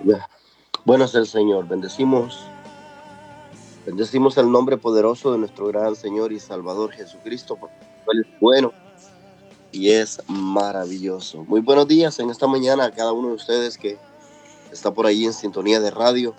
Bueno es el Señor. Bendecimos el nombre poderoso de nuestro gran Señor y Salvador Jesucristo, porque Él es bueno y es maravilloso. Muy buenos días en esta mañana a cada uno de ustedes que está por ahí en sintonía de radio.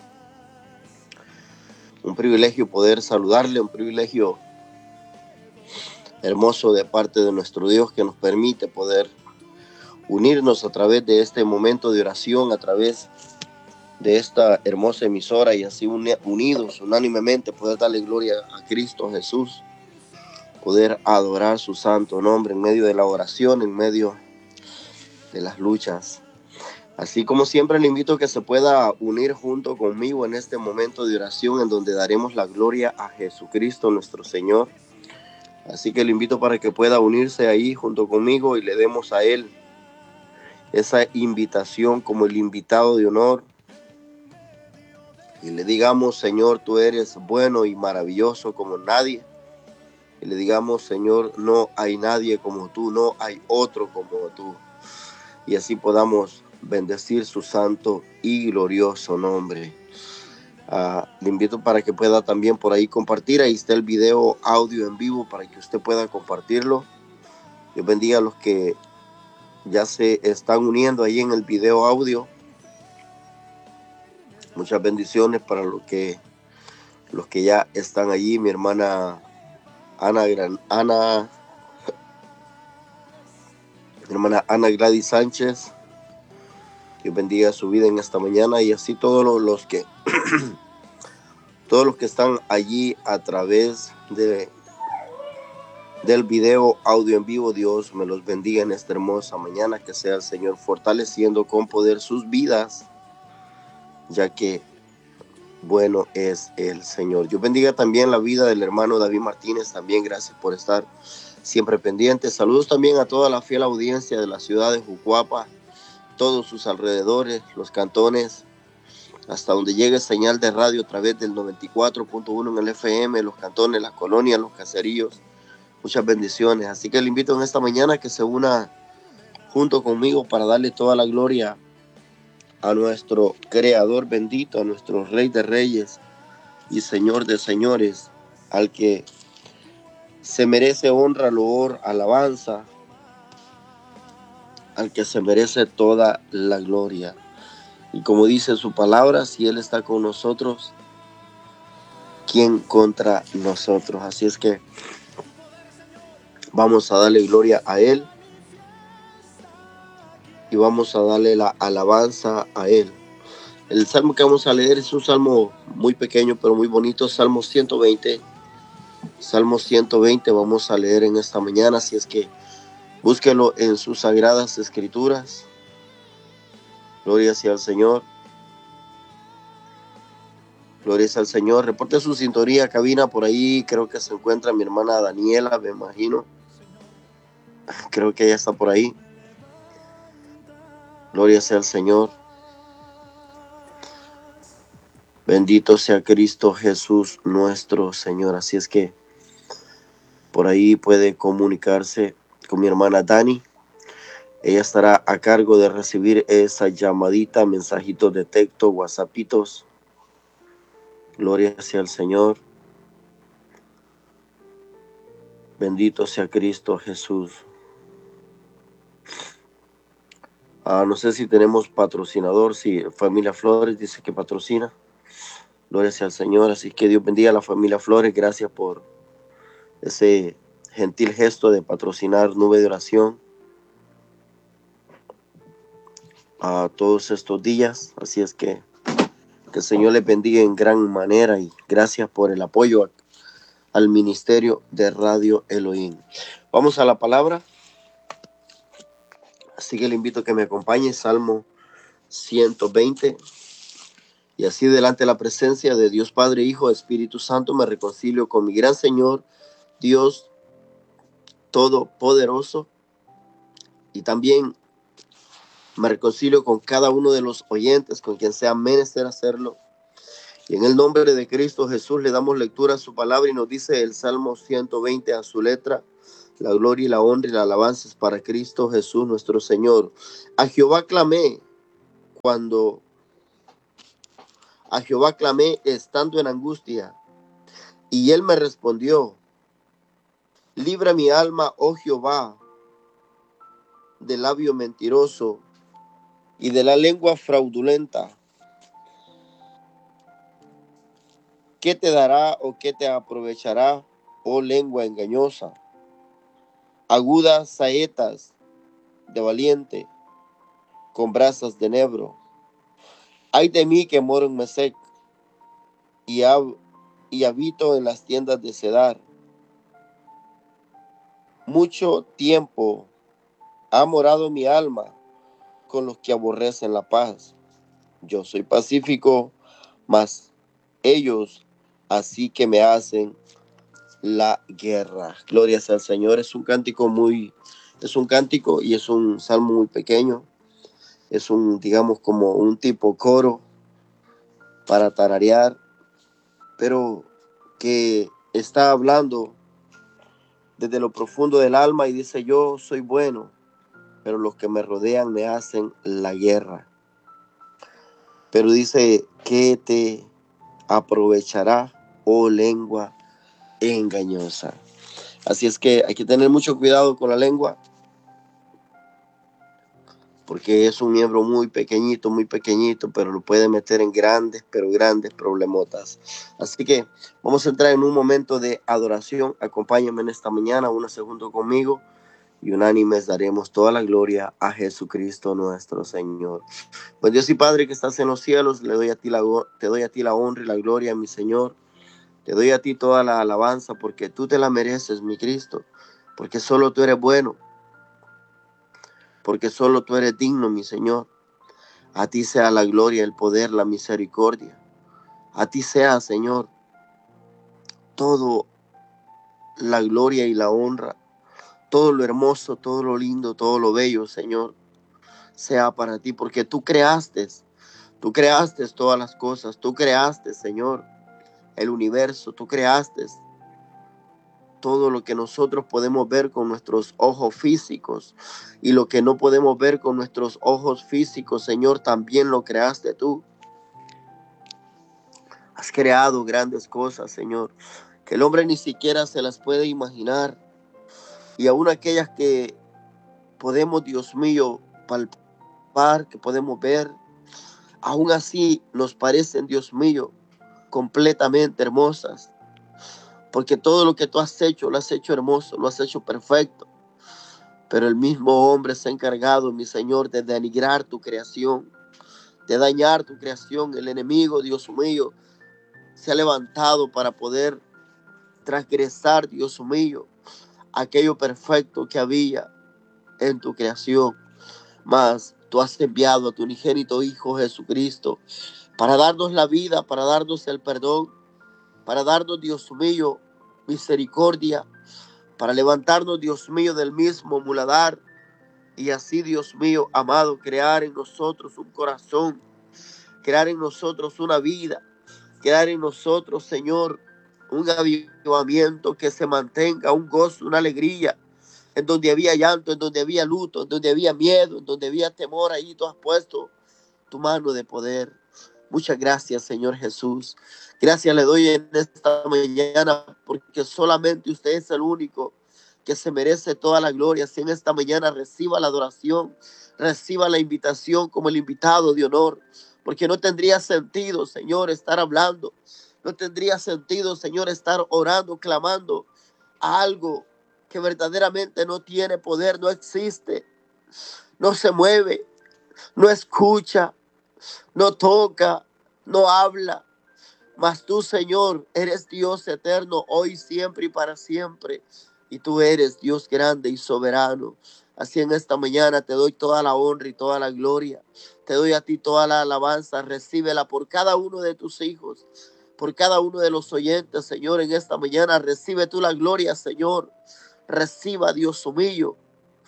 Un privilegio poder saludarle, un privilegio hermoso de parte de nuestro Dios que nos permite poder unirnos a través de este momento de oración, a través de esta hermosa emisora, y así unidos unánimemente poder darle gloria a Cristo Jesús, poder adorar su santo nombre en medio de la oración, en medio de las luchas. Así como siempre le invito a que se pueda unir junto conmigo en este momento de oración en donde daremos la gloria a Jesucristo nuestro Señor. Así que le invito para que pueda unirse ahí junto conmigo y le demos a Él esa invitación como el invitado de honor. Y le digamos: Señor, tú eres bueno y maravilloso como nadie. Y le digamos: Señor, no hay nadie como tú, no hay otro como tú. Y así podamos bendecir su santo y glorioso nombre. Le invito para que pueda también por ahí compartir. Ahí está el video audio en vivo para que usted pueda compartirlo. Dios bendiga a los que ya se están uniendo ahí en el video audio. Muchas bendiciones para los que ya están allí. Mi hermana Ana Gladys Sánchez, Dios bendiga su vida en esta mañana, y así todos los que están allí a través del video audio en vivo. Dios me los bendiga en esta hermosa mañana, que sea el Señor fortaleciendo con poder sus vidas, ya que bueno es el Señor. Dios bendiga también la vida del hermano David Martínez, también gracias por estar siempre pendiente. Saludos también a toda la fiel audiencia de la ciudad de Jucuapa, todos sus alrededores, los cantones, hasta donde llegue señal de radio a través del 94.1 en el FM, los cantones, las colonias, los caseríos. Muchas bendiciones. Así que le invito en esta mañana a que se una junto conmigo para darle toda la gloria a nuestro Creador bendito, a nuestro Rey de Reyes y Señor de Señores, al que se merece honra, loor, alabanza, al que se merece toda la gloria. Y como dice su palabra, si Él está con nosotros, ¿quién contra nosotros? Así es que vamos a darle gloria a Él y vamos a darle la alabanza a Él. El salmo que vamos a leer es un salmo muy pequeño pero muy bonito, Salmo 120. Salmo 120 vamos a leer en esta mañana, así es que búsquelo en sus sagradas escrituras. Gloria sea al Señor. Gloria sea al Señor. Reporte su sintonía, cabina, por ahí creo que se encuentra mi hermana Daniela, me imagino. Creo que ella está por ahí. Gloria sea al Señor. Bendito sea Cristo Jesús nuestro Señor. Así es que por ahí puede comunicarse con mi hermana Dani. Ella estará a cargo de recibir esa llamadita, mensajitos de texto, whatsappitos. Gloria sea al Señor. Bendito sea Cristo Jesús. No sé si tenemos patrocinador, si Familia Flores dice que patrocina. Gloria sea al Señor. Así que Dios bendiga a la Familia Flores. Gracias por ese gentil gesto de patrocinar Nube de Oración a todos estos días. Así es que el Señor les bendiga en gran manera, y gracias por el apoyo al ministerio de Radio Elohim. Vamos a la palabra. Así que le invito a que me acompañe. Salmo 120. Y así, delante de la presencia de Dios Padre, Hijo, Espíritu Santo, me reconcilio con mi gran Señor, Dios Todopoderoso, y también me reconcilio con cada uno de los oyentes, con quien sea menester hacerlo. Y en el nombre de Cristo Jesús le damos lectura a su palabra, y nos dice el Salmo 120 a su letra: la gloria y la honra y la alabanza es para Cristo Jesús nuestro Señor. A Jehová clamé cuando A Jehová clamé estando en angustia, y él me respondió. Libra mi alma, oh Jehová, del labio mentiroso y de la lengua fraudulenta. ¿Qué te dará o qué te aprovechará, oh lengua engañosa? Agudas saetas de valiente, con brasas de enebro. Ay de mí que moro en Mesec, y habito en las tiendas de Cedar. Mucho tiempo ha morado mi alma con los que aborrecen la paz. Yo soy pacífico, mas ellos así que me hacen la guerra. Glorias al Señor. Es un cántico y es un salmo muy pequeño. Es digamos, como un tipo coro para tararear, pero que está hablando desde lo profundo del alma y dice: yo soy bueno, pero los que me rodean me hacen la guerra. Pero dice: ¿qué te aprovechará, oh lengua engañosa? Así es que hay que tener mucho cuidado con la lengua, porque es un miembro muy pequeñito, pero lo puede meter en grandes problemotas. Así que vamos a entrar en un momento de adoración. Acompáñenme en esta mañana, unos segundos conmigo, y unánimes daremos toda la gloria a Jesucristo nuestro Señor. Pues Dios y Padre que estás en los cielos, te doy a ti la honra y la gloria, mi Señor. Te doy a ti toda la alabanza, porque tú te la mereces, mi Cristo, porque solo tú eres bueno, porque solo tú eres digno, mi Señor. A ti sea la gloria, el poder, la misericordia. A ti sea, Señor, todo la gloria y la honra, todo lo hermoso, todo lo lindo, todo lo bello, Señor, sea para ti, porque tú creaste todas las cosas, tú creaste, Señor, el universo, tú creaste todo lo que nosotros podemos ver con nuestros ojos físicos, y lo que no podemos ver con nuestros ojos físicos, Señor, también lo creaste tú. Has creado grandes cosas, Señor, que el hombre ni siquiera se las puede imaginar, y aún aquellas que podemos, Dios mío, palpar, que podemos ver, aún así nos parecen, Dios mío, completamente hermosas, porque todo lo que tú has hecho, lo has hecho hermoso, lo has hecho perfecto. Pero el mismo hombre se ha encargado, mi Señor, de denigrar tu creación, de dañar tu creación. El enemigo, Dios mío, se ha levantado para poder transgresar, Dios mío, aquello perfecto que había en tu creación. Mas tú has enviado a tu unigénito Hijo Jesucristo para darnos la vida, para darnos el perdón, para darnos, Dios mío, misericordia, para levantarnos, Dios mío, del mismo muladar, y así, Dios mío, amado, crear en nosotros un corazón, crear en nosotros una vida, crear en nosotros, Señor, un avivamiento que se mantenga, un gozo, una alegría, en donde había llanto, en donde había luto, en donde había miedo, en donde había temor. Ahí tú has puesto tu mano de poder. Muchas gracias, Señor Jesús. Gracias le doy en esta mañana, porque solamente usted es el único que se merece toda la gloria. Si en esta mañana reciba la adoración, reciba la invitación como el invitado de honor, porque no tendría sentido, Señor, estar hablando. No tendría sentido, Señor, estar orando, clamando a algo que verdaderamente no tiene poder, no existe, no se mueve, no escucha, no toca, no habla. Mas tú, Señor, eres Dios eterno, hoy, siempre y para siempre. Y tú eres Dios grande y soberano. Así en esta mañana te doy toda la honra y toda la gloria. Te doy a ti toda la alabanza. Recíbela por cada uno de tus hijos, por cada uno de los oyentes, Señor. En esta mañana recibe tú la gloria, Señor. Reciba, Dios mío,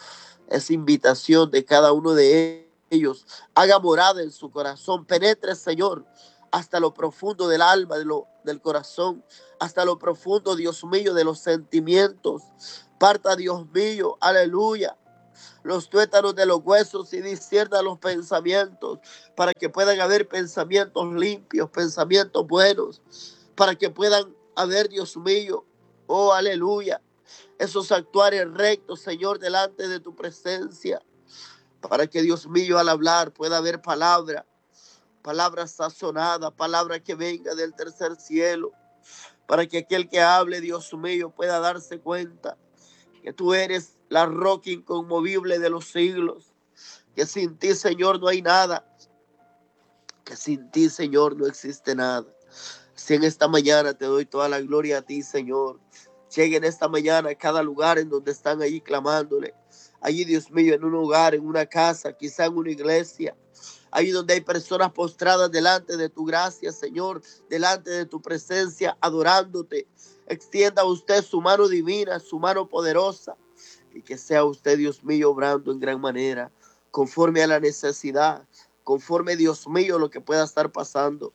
esa invitación de cada uno de ellos. Haga morada en su corazón. Penetre, Señor, hasta lo profundo del alma, del corazón, hasta lo profundo, Dios mío, de los sentimientos. Parta, Dios mío, aleluya, los tuétanos de los huesos y discierna los pensamientos, para que puedan haber pensamientos limpios, pensamientos buenos, para que puedan haber, Dios mío, oh aleluya, esos actuares rectos, Señor, delante de tu presencia, para que, Dios mío, al hablar pueda haber palabra sazonada, palabra que venga del tercer cielo, para que aquel que hable, Dios mío, pueda darse cuenta que tú eres la roca inconmovible de los siglos, que sin ti, Señor, no hay nada, que sin ti, Señor, no existe nada. Si en esta mañana te doy toda la gloria a ti, Señor. Llegue en esta mañana a cada lugar en donde están allí clamándole. Allí, Dios mío, en un hogar, en una casa, quizá en una iglesia. Allí donde hay personas postradas delante de tu gracia, Señor, delante de tu presencia, adorándote. Extienda usted su mano divina, su mano poderosa. Y que sea usted, Dios mío, obrando en gran manera, conforme a la necesidad, conforme, Dios mío, lo que pueda estar pasando.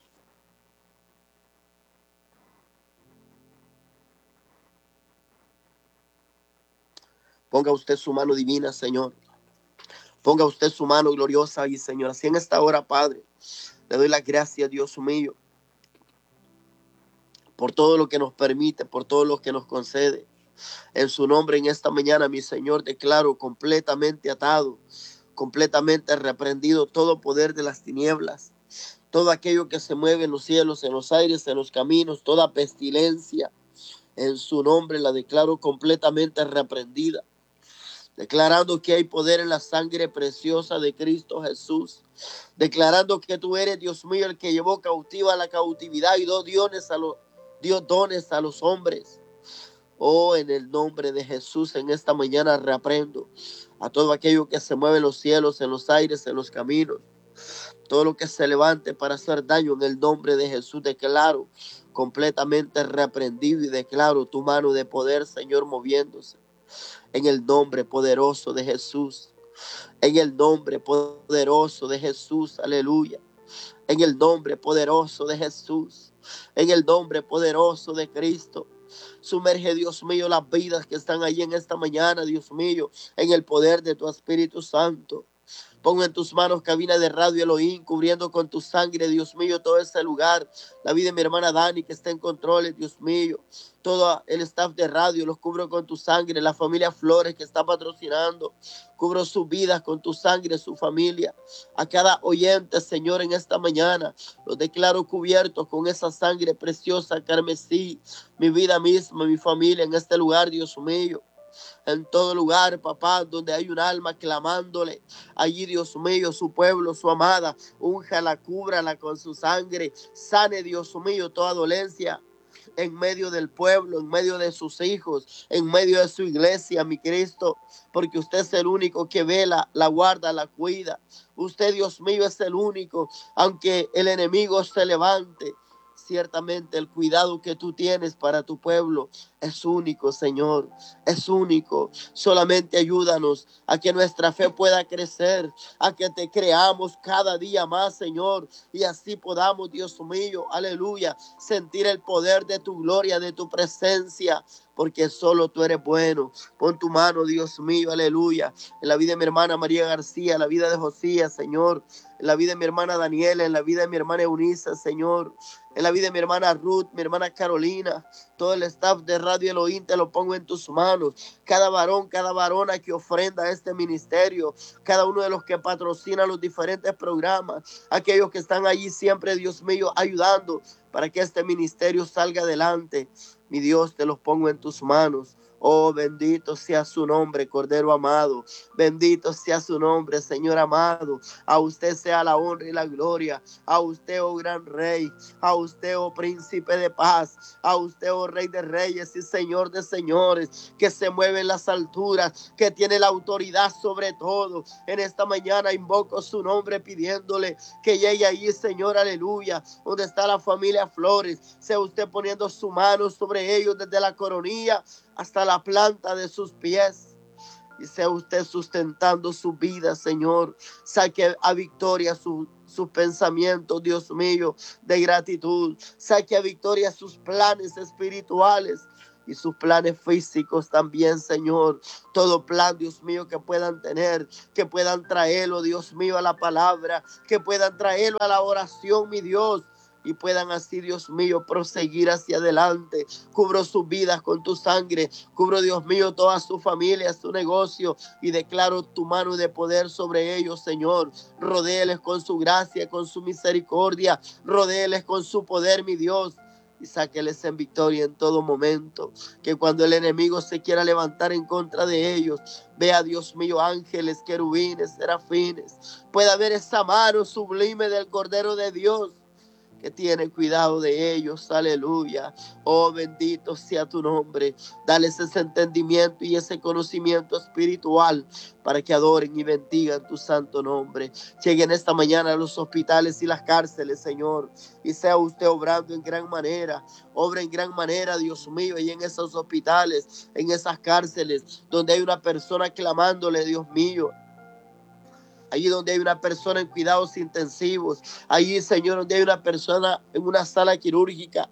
Ponga usted su mano divina, Señor. Ponga usted su mano gloriosa ahí, Señor. Así en esta hora, Padre, le doy las gracias, Dios mío, por todo lo que nos permite, por todo lo que nos concede. En su nombre, en esta mañana, mi Señor, declaro completamente atado, completamente reprendido todo poder de las tinieblas, todo aquello que se mueve en los cielos, en los aires, en los caminos, toda pestilencia. En su nombre la declaro completamente reprendida, declarando que hay poder en la sangre preciosa de Cristo Jesús, declarando que tú eres, Dios mío, el que llevó cautiva la cautividad y dio dones a los hombres. Oh, en el nombre de Jesús, en esta mañana reprendo a todo aquello que se mueve en los cielos, en los aires, en los caminos, todo lo que se levante para hacer daño. En el nombre de Jesús declaro completamente reprendido y declaro tu mano de poder, Señor, moviéndose. En el nombre poderoso de Jesús. En el nombre poderoso de Jesús. Aleluya. En el nombre poderoso de Jesús. En el nombre poderoso de Cristo. Sumerge, Dios mío, las vidas que están allí en esta mañana, Dios mío, en el poder de tu Espíritu Santo. Pongo en tus manos cabina de radio Elohim, cubriendo con tu sangre, Dios mío, todo ese lugar. La vida de mi hermana Dani, que está en controles, Dios mío. Todo el staff de radio los cubro con tu sangre. La familia Flores, que está patrocinando, cubro sus vidas con tu sangre, su familia. A cada oyente, Señor, en esta mañana, los declaro cubiertos con esa sangre preciosa, carmesí. Mi vida misma, mi familia en este lugar, Dios mío. En todo lugar, papá, donde hay un alma clamándole, allí, Dios mío, su pueblo, su amada, únjala, cúbrala con su sangre, sane, Dios mío, toda dolencia en medio del pueblo, en medio de sus hijos, en medio de su iglesia, mi Cristo, porque usted es el único que vela, la guarda, la cuida. Usted, Dios mío, es el único, aunque el enemigo se levante. Ciertamente el cuidado que tú tienes para tu pueblo es único, Señor, es único. Solamente ayúdanos a que nuestra fe pueda crecer, a que te creamos cada día más, Señor, y así podamos, Dios mío, aleluya, sentir el poder de tu gloria, de tu presencia, porque solo tú eres bueno. Pon tu mano, Dios mío, aleluya, en la vida de mi hermana María García, en la vida de Josías, Señor, en la vida de mi hermana Daniela, en la vida de mi hermana Eunice, Señor, en la vida de mi hermana Ruth, mi hermana Carolina, todo el staff de Radio Elohim te lo pongo en tus manos. Cada varón, cada varona que ofrenda a este ministerio, cada uno de los que patrocina los diferentes programas, aquellos que están allí siempre, Dios mío, ayudando para que este ministerio salga adelante. Mi Dios, te los pongo en tus manos. Oh, bendito sea su nombre, Cordero amado. Bendito sea su nombre, Señor amado. A usted sea la honra y la gloria. A usted, oh gran Rey. A usted, oh Príncipe de paz. A usted, oh Rey de reyes y Señor de señores, que se mueve en las alturas, que tiene la autoridad sobre todo. En esta mañana invoco su nombre pidiéndole que llegue allí, Señor, aleluya, donde está la familia Flores. Sea usted poniendo su mano sobre ellos desde la coronilla hasta la planta de sus pies. Y sea usted sustentando su vida, Señor. Saque a victoria sus pensamientos, Dios mío, de gratitud. Saque a victoria sus planes espirituales. y sus planes físicos también, Señor. Todo plan, Dios mío, que puedan tener, que puedan traerlo, Dios mío, a la palabra, que puedan traerlo a la oración, mi Dios, y puedan así, Dios mío, proseguir hacia adelante. Cubro sus vidas con tu sangre, cubro, Dios mío, toda su familia, su negocio, y declaro tu mano de poder sobre ellos, Señor. Rodéeles con su gracia, con su misericordia, rodéeles con su poder, mi Dios, y sáqueles en victoria en todo momento. Que cuando el enemigo se quiera levantar en contra de ellos, vea, Dios mío, ángeles, querubines, serafines, pueda ver esa mano sublime del Cordero de Dios que tiene cuidado de ellos. Aleluya. Oh, bendito sea tu nombre. Dales ese entendimiento y ese conocimiento espiritual para que adoren y bendigan tu santo nombre. Lleguen esta mañana a los hospitales y las cárceles, Señor, y sea usted obrando en gran manera. Obra en gran manera, Dios mío, y en esos hospitales, en esas cárceles, donde hay una persona clamándole, Dios mío. Allí donde hay una persona en cuidados intensivos. Allí, Señor, donde hay una persona en una sala quirúrgica.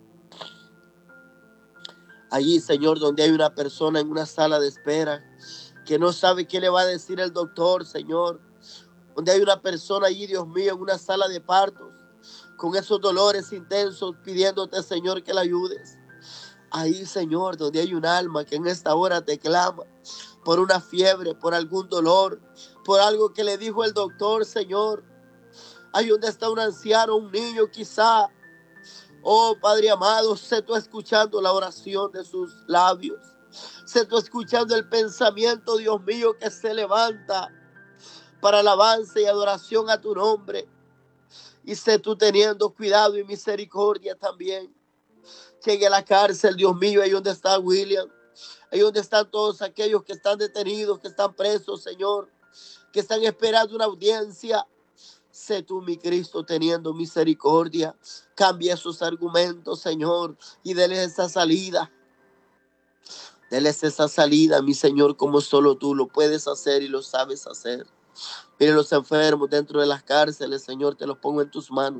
Allí, Señor, donde hay una persona en una sala de espera que no sabe qué le va a decir el doctor, Señor. Donde hay una persona allí, Dios mío, en una sala de partos, con esos dolores intensos, pidiéndote, Señor, que la ayudes. Ahí, Señor, donde hay un alma que en esta hora te clama por una fiebre, por algún dolor, por algo que le dijo el doctor, Señor. Ahí donde está un anciano, un niño quizá. Oh, Padre amado, sé tú escuchando la oración de sus labios. Sé tú escuchando el pensamiento, Dios mío, que se levanta para alabanza y adoración a tu nombre. Y sé tú teniendo cuidado y misericordia también. Llegue a la cárcel, Dios mío, ahí donde está William. Ahí donde están todos aquellos que están detenidos, que están presos, Señor, que están esperando una audiencia. Sé tú, mi Cristo, teniendo misericordia. Cambia esos argumentos, Señor, y déles esa salida. Déles esa salida, mi Señor, como solo tú lo puedes hacer y lo sabes hacer. Mire los enfermos dentro de las cárceles, Señor, te los pongo en tus manos.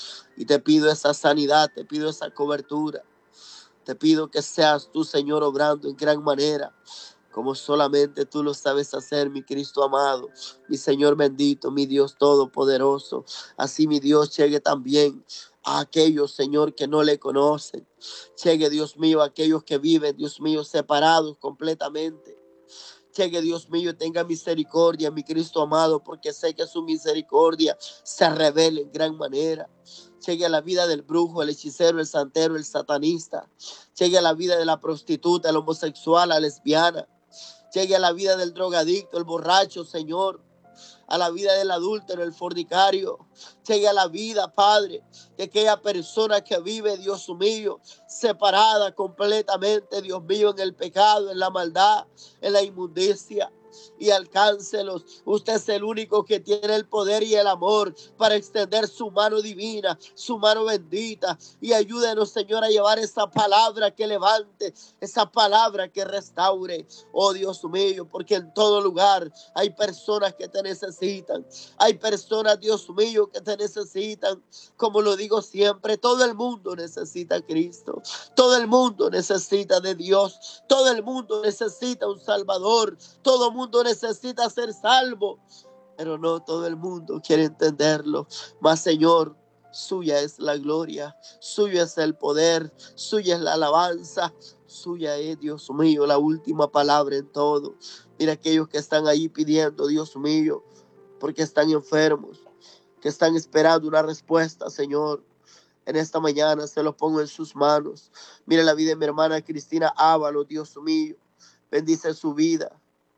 Y te pido esa sanidad, te pido esa cobertura. Te pido que seas tú, Señor, obrando en gran manera, como solamente tú lo sabes hacer, mi Cristo amado, mi Señor bendito, mi Dios todopoderoso. Así, mi Dios, llegue también a aquellos, Señor, que no le conocen. Llegue, Dios mío, a aquellos que viven, Dios mío, separados completamente. Llegue, Dios mío, tenga misericordia, mi Cristo amado, porque sé que su misericordia se revela en gran manera. Llegue a la vida del brujo, el hechicero, el santero, el satanista. Llegue a la vida de la prostituta, el homosexual, la lesbiana. Llegue a la vida del drogadicto, el borracho, Señor. A la vida del adúltero, el fornicario. Llegue a la vida, Padre, de aquella persona que vive, Dios mío, separada completamente, Dios mío, en el pecado, en la maldad, en la inmundicia. Y alcáncelos. Usted es el único que tiene el poder y el amor para extender su mano divina, su mano bendita. Y ayúdenos, Señor, a llevar esa palabra que levante, esa palabra que restaure. Oh, Dios mío, porque en todo lugar hay personas que te necesitan. Hay personas, Dios mío, que te necesitan. Como lo digo siempre, todo el mundo necesita a Cristo. Todo el mundo necesita de Dios. Todo el mundo necesita un Salvador. Todo el mundo necesita ser salvo. Pero no todo el mundo quiere entenderlo. Mas, Señor, suya es la gloria. Suyo es el poder. Suya es la alabanza. Suya es, Dios mío, la última palabra en todo. Mira aquellos que están ahí pidiendo, Dios mío, porque están enfermos, que están esperando una respuesta, Señor. En esta mañana se los pongo en sus manos. Mire la vida de mi hermana Cristina Ávalo, Dios mío. Bendice su vida.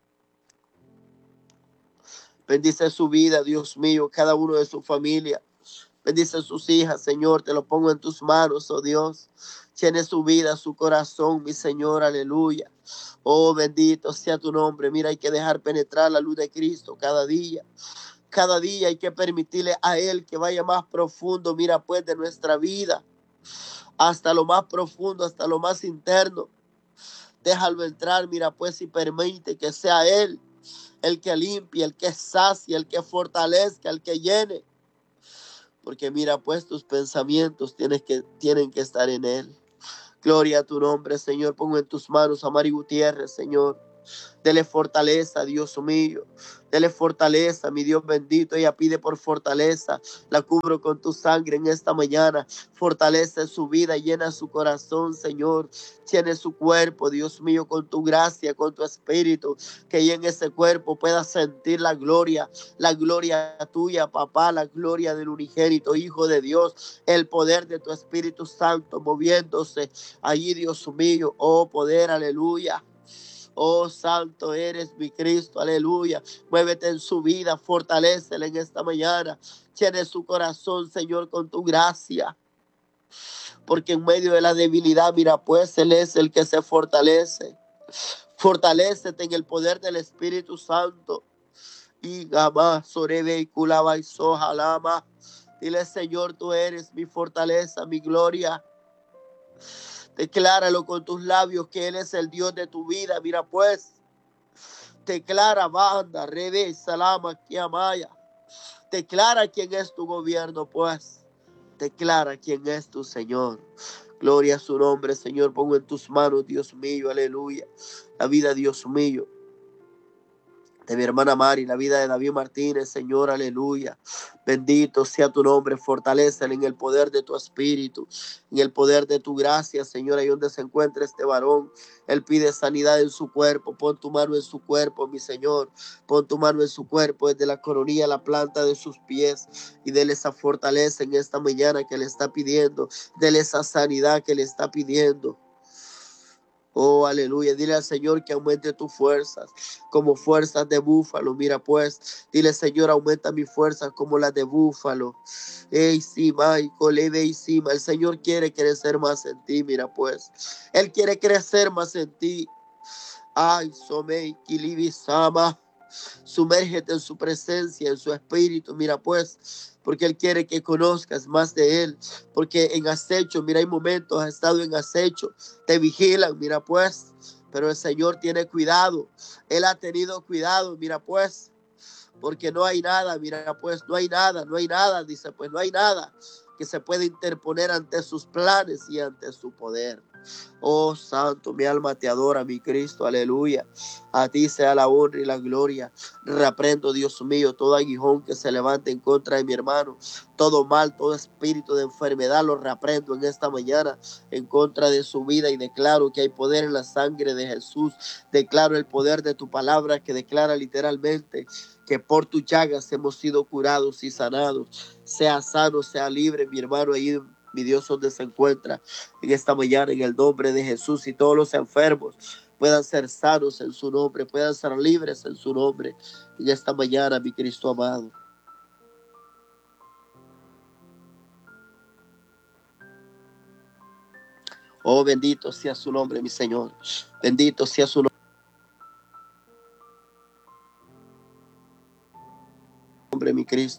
Bendice su vida, Dios mío, cada uno de su familia. Bendice a sus hijas, Señor, te lo pongo en tus manos, oh Dios. Llene su vida, su corazón, mi Señor, aleluya. Oh, bendito sea tu nombre. Mira, hay que dejar penetrar la luz de Cristo cada día. Cada día hay que permitirle a Él que vaya más profundo, mira pues, de nuestra vida. Hasta lo más profundo, hasta lo más interno. Déjalo entrar, mira pues, y permite que sea Él el que limpie, el que sacie, el que fortalezca, el que llene. Porque mira pues, tus pensamientos tienen que estar en Él. Gloria a tu nombre, Señor. Pongo en tus manos a Mari Gutiérrez, Señor. Dele fortaleza, Dios mío. Dele fortaleza, mi Dios bendito. Ella pide por fortaleza. La cubro con tu sangre en esta mañana. Fortalece su vida, llena su corazón, Señor. Llene su cuerpo, Dios mío, con tu gracia, con tu espíritu. Que ella en ese cuerpo pueda sentir la gloria tuya, papá, la gloria del unigénito, Hijo de Dios. El poder de tu Espíritu Santo moviéndose allí, Dios mío. Oh, poder, aleluya. Oh, santo eres mi Cristo, aleluya. Muévete en su vida, fortalécele en esta mañana. Llene su corazón, Señor, con tu gracia. Porque en medio de la debilidad, mira, pues Él es el que se fortalece. Fortalécete en el poder del Espíritu Santo. Y gama, sorebe y culaba y sojalama. Dile, Señor, tú eres mi fortaleza, mi gloria. Decláralo con tus labios que Él es el Dios de tu vida. Mira pues, declara banda, revés, salama, kiamaya. Declara quién es tu gobierno, pues. Declara quién es tu Señor. Gloria a su nombre, Señor. Pongo en tus manos, Dios mío, aleluya. La vida, Dios mío, de mi hermana Mari, la vida de David Martínez, Señor, aleluya. Bendito sea tu nombre, fortalécele en el poder de tu espíritu, en el poder de tu gracia, Señor, ahí donde se encuentra este varón. Él pide sanidad en su cuerpo. Pon tu mano en su cuerpo, mi Señor. Pon tu mano en su cuerpo, desde la coronilla a la planta de sus pies, y dele esa fortaleza en esta mañana que le está pidiendo. Dele esa sanidad que le está pidiendo. Oh, aleluya. Dile al Señor que aumente tus fuerzas como fuerzas de búfalo. Mira pues, dile, Señor, aumenta mis fuerzas como las de búfalo. Ey, sí, Michael, ey, sí, el Señor quiere crecer más en ti. Mira pues, Él quiere crecer más en ti. Ay, Somei, Kilibi, Sama. Sumérgete en su presencia, en su espíritu. Mira pues, porque Él quiere que conozcas más de Él. Porque en acecho, mira, hay momentos, has estado en acecho, te vigilan, mira pues. Pero el Señor tiene cuidado. Él ha tenido cuidado, mira pues. Porque no hay nada, mira pues, no hay nada, dice pues, no hay nada que se pueda interponer ante sus planes y ante su poder. Oh, santo, mi alma te adora, mi Cristo, aleluya. A ti sea la honra y la gloria. Reprendo, Dios mío, todo aguijón que se levante en contra de mi hermano. Todo mal, todo espíritu de enfermedad lo reprendo en esta mañana en contra de su vida, y declaro que hay poder en la sangre de Jesús. Declaro el poder de tu palabra, que declara literalmente que por tus llagas hemos sido curados y sanados. Sea sano, sea libre, mi hermano, ahí, mi Dios, donde se encuentra en esta mañana, en el nombre de Jesús. Y todos los enfermos puedan ser sanos en su nombre, puedan ser libres en su nombre en esta mañana, mi Cristo amado. Oh, bendito sea su nombre, mi Señor. Bendito sea su nombre, mi Cristo.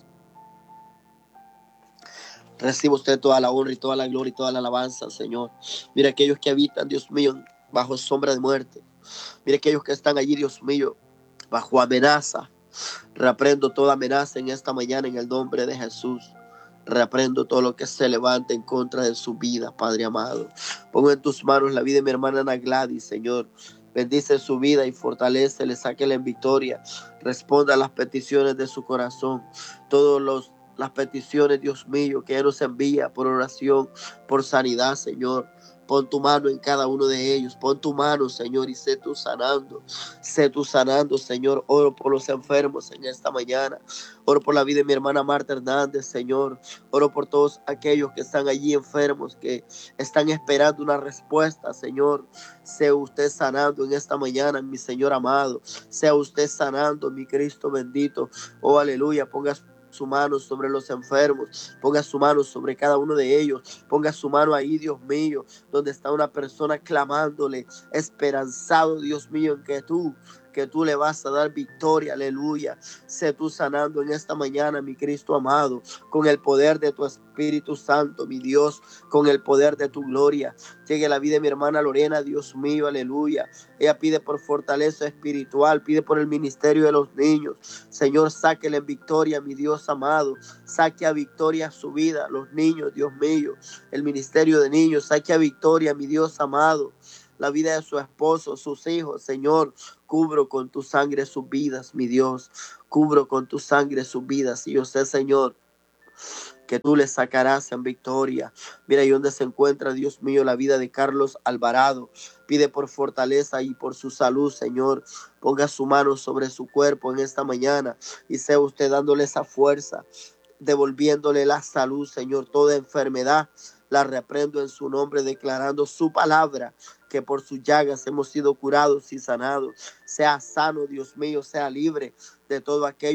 Reciba usted toda la honra y toda la gloria y toda la alabanza, Señor. Mira aquellos que habitan, Dios mío, bajo sombra de muerte. Mira aquellos que están allí, Dios mío, bajo amenaza. Reprendo toda amenaza en esta mañana en el nombre de Jesús. Reprendo todo lo que se levante en contra de su vida, Padre amado. Pongo en tus manos la vida de mi hermana Ana Gladys, Señor. Bendice su vida y fortalece, le sáquela en victoria. Responda a las peticiones de su corazón. Las peticiones, Dios mío, que Él nos envía por oración, por sanidad, Señor. Pon tu mano en cada uno de ellos. Pon tu mano, Señor, y sé tú sanando. Sé tú sanando, Señor. Oro por los enfermos en esta mañana. Oro por la vida de mi hermana Marta Hernández, Señor. Oro por todos aquellos que están allí enfermos, que están esperando una respuesta, Señor. Sea usted sanando en esta mañana, mi Señor amado. Sea usted sanando, mi Cristo bendito. Oh, aleluya. Ponga su mano sobre los enfermos, ponga su mano sobre cada uno de ellos, ponga su mano ahí, Dios mío, donde está una persona clamándole, esperanzado, Dios mío, en que tú que tú le vas a dar victoria, aleluya. Sé tú sanando en esta mañana, mi Cristo amado, con el poder de tu Espíritu Santo, mi Dios, con el poder de tu gloria. Llegue la vida de mi hermana Lorena, Dios mío, aleluya. Ella pide por fortaleza espiritual, pide por el ministerio de los niños. Señor, sáquele en victoria, mi Dios amado. Saque a victoria su vida, los niños, Dios mío. El ministerio de niños, saque a victoria, mi Dios amado. La vida de su esposo, sus hijos, Señor. Cubro con tu sangre sus vidas, mi Dios. Cubro con tu sangre sus vidas. Y yo sé, Señor, que tú le sacarás en victoria. Mira ahí donde se encuentra, Dios mío, la vida de Carlos Alvarado. Pide por fortaleza y por su salud, Señor. Ponga su mano sobre su cuerpo en esta mañana y sea usted dándole esa fuerza, devolviéndole la salud, Señor. Toda enfermedad la reprendo en su nombre, declarando su palabra, que por sus llagas hemos sido curados y sanados. Sea sano, Dios mío, sea libre de todo aquello